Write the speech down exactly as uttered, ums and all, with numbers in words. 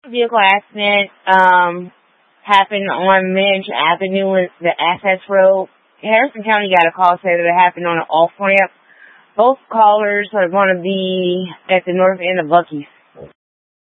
vehicle accident um, happened on Midge Avenue, the Access Road. Harrison County got a call saying that it happened on an off-ramp. Both callers are going to be at the north end of Buc-ee's.